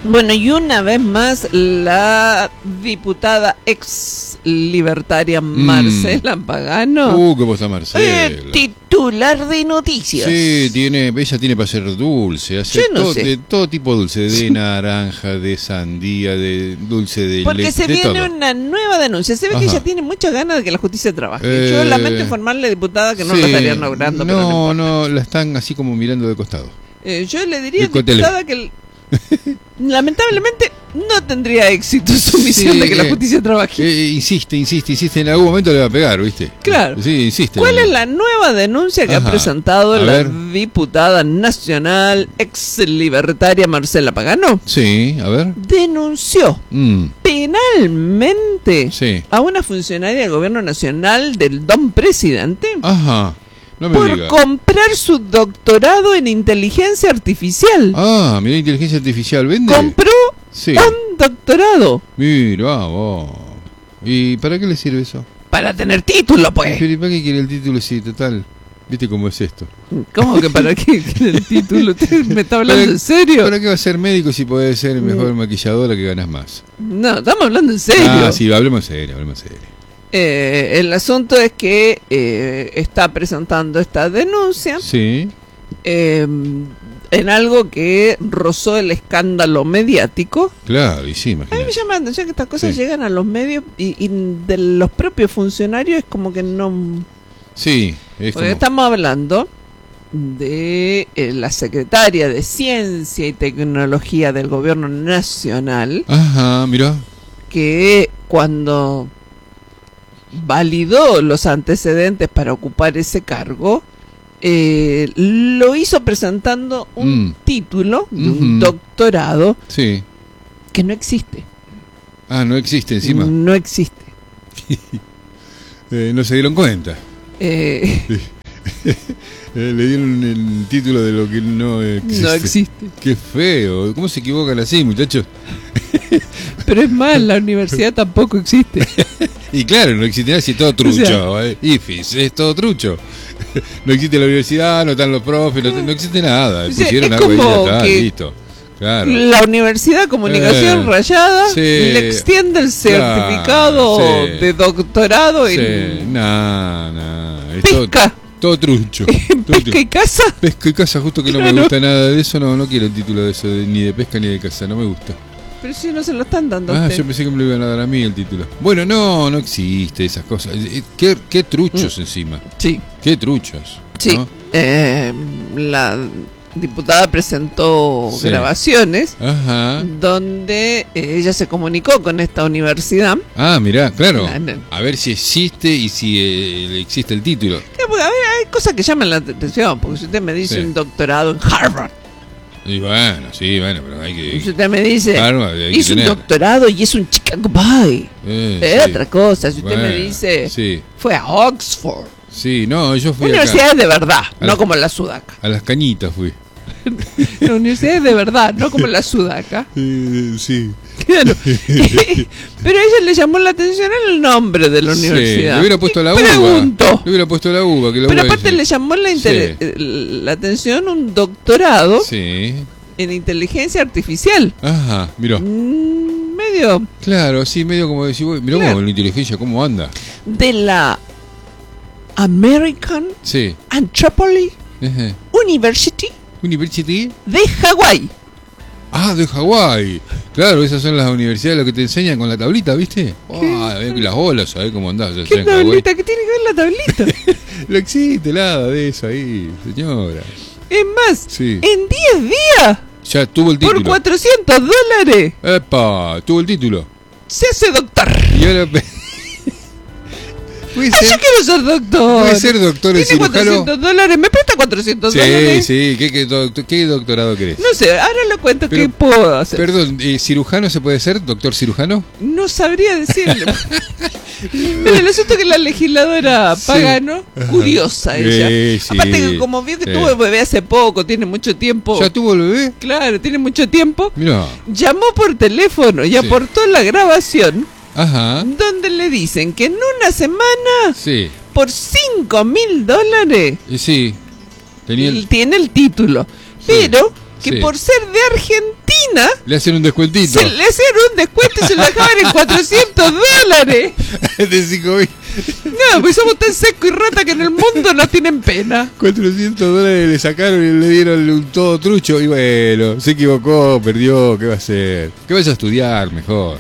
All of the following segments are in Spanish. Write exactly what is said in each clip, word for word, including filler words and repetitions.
Bueno, y una vez más, la diputada ex libertaria Marcela mm. Pagano. Uh, ¿qué pasa, Marcela? Eh, titular de noticias. Sí, tiene, ella tiene para ser dulce. Hace Yo no todo, sé. de todo tipo de dulce, de naranja, de sandía, de dulce de Porque leche. se de viene todo. una nueva denuncia. Se ve Ajá. que ella tiene muchas ganas de que la justicia trabaje. Eh, Yo lamento informarle, diputada, que no sí, lo estarían logrando. No, pero no, no, la están así como mirando de costado. eh, yo le diría, El cotele. diputada, que el- lamentablemente no tendría éxito su misión Sí, de que la eh, justicia trabaje. Eh, insiste, insiste, insiste. En algún momento le va a pegar, ¿viste? Claro. Sí, insiste. ¿Cuál es la nueva denuncia que Ajá. ha presentado A la ver. diputada nacional ex libertaria Marcela Pagano? Sí, a ver. Denunció Mm, penalmente sí. a una funcionaria del gobierno nacional del don presidente Ajá. No me por diga. comprar su doctorado en inteligencia artificial. Ah, mira, inteligencia artificial vende. Compró Sí. un doctorado Mira, vos. ¿Y para qué le sirve eso? para tener título, pues. Pero ¿y para qué quiere el título si total? ¿Viste cómo es esto? ¿Cómo que para qué quiere el título? ¿Usted me está hablando ¿Para- en serio? ¿Para qué va a ser médico si podés ser mejor maquilladora que ganas más? No, estamos hablando en serio. Ah, sí, hablemos en serio, hablemos en serio. Eh, el asunto es que eh, está presentando esta denuncia Sí. eh, en algo que rozó el escándalo mediático. Claro, y sí, A mí me imagínate. llama la atención que estas cosas Sí. llegan a los medios y, y de los propios funcionarios es como que no... Sí, es Porque como... estamos hablando de eh, la secretaria de Ciencia y Tecnología del Gobierno Nacional, Ajá, mirá. que cuando validó los antecedentes para ocupar ese cargo, eh, lo hizo presentando un Mm. título de Ujú. un doctorado Sí. que no existe. Ah, no existe encima. No existe. Eh, no se dieron cuenta. Eh, Eh, le dieron el título de lo que no existe. no existe. Qué feo. ¿Cómo se equivocan así, muchachos? Pero es más, la universidad tampoco existe. Y claro, no existe nada si es todo trucho. O sea- eh. IFIS, es todo trucho. No existe la universidad, no están los profes, no, no existe nada. O sea, Pusieron es algo y ya como está, que- listo. Claro. La Universidad Comunicación Eh, Rayada sí. le extiende el certificado Claro, sí. de doctorado Sí, en no, no. es todo- pesca. Todo trucho. En Todo pesca y casa. Pesca y caza, justo que no Claro. me gusta nada de eso, no, no quiero el título de eso, de- ni de pesca ni de caza, no me gusta. Pero si no se lo están dando a Ah, usted. yo pensé que me lo iban a dar a mí el título. Bueno, no, no existe esas cosas. Eh, Qué, qué truchos encima, Sí, qué truchos. sí. ¿no? Eh, la diputada presentó Sí. grabaciones Ajá. donde eh, ella se comunicó con esta universidad. Ah, mirá, claro. Ah, no. A ver si existe y si eh, existe el título. Que, porque, a ver, hay cosas que llaman la atención, porque si usted me dice Sí. un doctorado en Harvard, Y bueno, sí, bueno, pero hay y si que... usted me dice Harvard, hay que hizo un tener. doctorado y es un Chicago Boy, Eh, es sí. otra cosa. Si usted me Bueno, dice Sí, fue a Oxford, sí, no, yo fui acá. universidades de verdad, A no la- como la Sudaca. A las cañitas fui. La universidades de verdad, no como la Sudaca. Eh, sí. Claro. Pero a ella le llamó la atención el nombre de la Sí, universidad. le hubiera puesto Y la uva. preguntó. Le hubiera puesto la uva. Que la Pero uva aparte es- le llamó la, inter- Sí. eh, la atención un doctorado Sí. en inteligencia artificial. Ajá, mirá. Mm, medio Claro, sí, medio como decir, vos, mirá Claro. cómo la inteligencia, cómo anda. de la American Sí. Anthropology Ejé. University University. de Hawái. Ah, de Hawái. Claro, esas son las universidades lo que te enseñan con la tablita, ¿viste? Ah, ves las olas, ¿sabés cómo andás? Ya ¿Qué sea en Hawái. tablita? ¿Qué tiene que ver la tablita? No existe nada de eso ahí, señora. Es más, Sí. en diez días, Ya tuvo el por título. cuatrocientos dólares, Epa, tuvo el título. se hace doctor. Y ahora... Puede Ah, yo ser, quiero ser doctor. puede ser doctor en Tiene cirujano. cuatrocientos dólares, ¿me presta cuatrocientos Sí, dólares? sí, ¿qué, qué, doc- qué doctorado querés? No sé, ahora le cuento Pero- qué puedo hacer. Perdón, eh, ¿cirujano se puede ser? ¿Doctor cirujano? No sabría decirle. Pero el asunto es que la legisladora Sí. Pagano, curiosa ella. Eh, sí. Aparte que como vio que Sí. tuvo bebé hace poco, tiene mucho tiempo. ¿Ya tuvo el bebé? Claro, tiene mucho tiempo. Mirá. Llamó por teléfono y Sí. aportó la grabación Ajá. donde le dicen que en una semana, Sí. por cinco mil dólares, Y sí. Tenía el... él tiene el título. Pero que Sí. por ser de Argentina medicina Le hacen un descuentito. se le hacían un descuento y se lo dejaban en cuatrocientos dólares. De cinco mil. No, pues somos tan seco y rata que en el mundo no tienen pena. cuatrocientos dólares le sacaron y le dieron un todo trucho. Y bueno, se equivocó, perdió. ¿Qué va a hacer? Que vaya a estudiar mejor.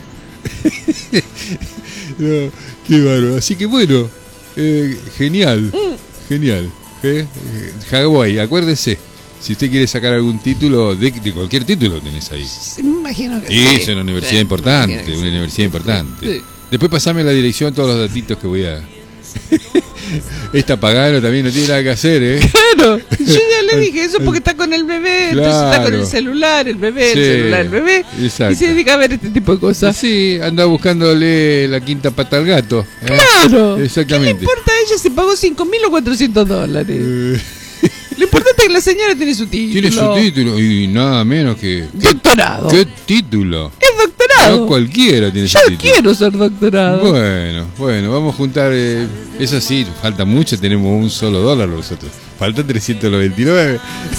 No, qué bárbaro. Así que bueno, eh, genial. Mm. Genial. ¿Eh? Hawái, acuérdese. Si usted quiere sacar algún título, de, de cualquier título tenés ahí. Me imagino que sí. sí. Es una universidad sí, importante, una universidad importante. Sí. Después pasame la dirección, todos los datitos que voy a... Esta Pagano también no tiene nada que hacer, ¿eh? Claro, yo ya le dije eso porque está con el bebé, claro. Entonces está con el celular, el bebé, sí, el celular, el bebé. Exacto. Y se dedica a ver este tipo de cosas. Sí, anda buscándole la quinta pata al gato. ¿eh? Claro. Exactamente. ¿Qué le importa a ella si pagó cinco mil o cuatrocientos dólares? Eh... Lo importante es que la señora tiene su título. Tiene su título y nada menos que... Doctorado. ¿Qué, qué título? Es doctorado. No cualquiera tiene Yo su título. Yo quiero ser doctorado. Bueno, bueno, vamos a juntar... Eh, eso sí, falta mucho, tenemos un solo dólar nosotros. Faltan trescientos noventa y nueve.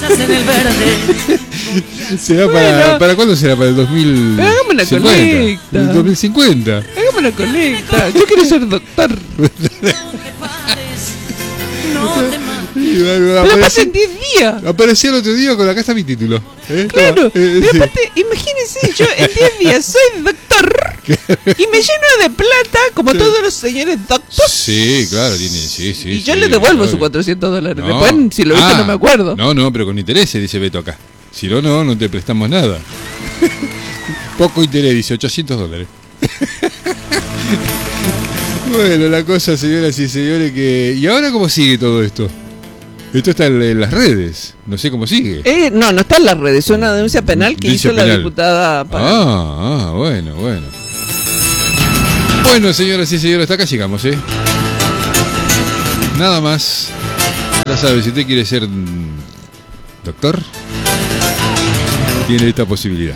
¿Será bueno. para, para cuándo será? ¿Para el dos mil cincuenta? Hagamos una colecta. ¿El dos mil cincuenta? Hagamos una colecta. Yo quiero ser doctor. Pero aparte en diez días. Apareció el otro día con acá está mi título. ¿eh? Claro, eh, pero sí. Aparte, imagínense, yo en diez días soy doctor y me lleno de plata como sí. todos los señores doctores. Sí, claro, tiene, sí, sí. Y sí, yo le devuelvo claro. sus cuatrocientos dólares. No. Después, si lo viste, ah, no me acuerdo. No, no, pero con intereses, dice Beto acá. Si no, no, no te prestamos nada. Poco interés, dice ochocientos dólares. Bueno, la cosa, señoras y señores, que... ¿Y ahora cómo sigue todo esto? Esto está en las redes, no sé cómo sigue. Eh, no, no está en las redes, es una denuncia penal que Denuncia hizo penal. la diputada. Para... Ah, ah, bueno, bueno. Bueno, señoras y señores, hasta acá llegamos, ¿eh? Nada más. Ya sabe, si usted quiere ser doctor, tiene esta posibilidad.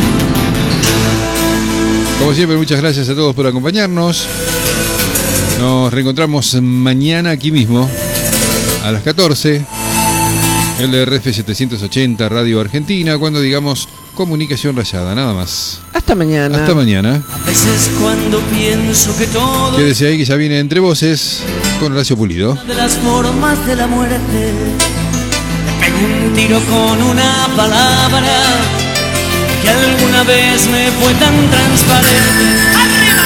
Como siempre, muchas gracias a todos por acompañarnos. Nos reencontramos mañana aquí mismo a las catorce, L R F setecientos ochenta Radio Argentina, cuando digamos Comunicación Rayada, nada más. Hasta mañana. Hasta mañana. A veces cuando pienso que todo... Quédese ahí que ya viene Entre Voces con Horacio Pulido. De las formas de la muerte, me pego un tiro con una palabra que alguna vez me fue tan transparente.